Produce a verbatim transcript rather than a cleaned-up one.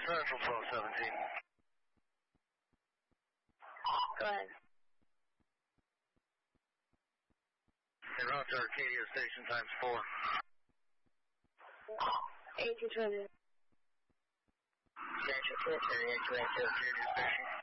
Central twelve seventeen. Go ahead. En route to Arcadia Station times four. eighteen twenty. Central twelve seventeen to Arcadia Station.